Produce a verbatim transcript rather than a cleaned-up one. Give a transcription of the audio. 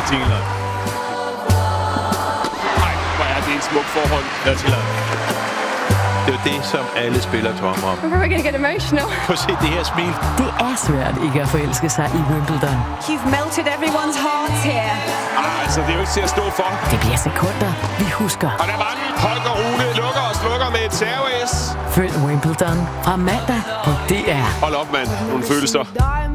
betingelser. Nej, hvor er det en smuk forhold. Jeg tillader. Det er jo det, som alle spillere drømmer om. I'm probably gonna get emotional. Prøv at se det her smil. Det er svært ikke at forelske sig i Wimbledon. You've melted everyone's hearts here. Ah, altså, det er jo ikke til at stå for. Det bliver sekunder, vi husker. Og der var den. Holger Rune lukker og slukker med et serveis. Følg Wimbledon fra mandag på D R. Hold op, mand. Nogle følelser.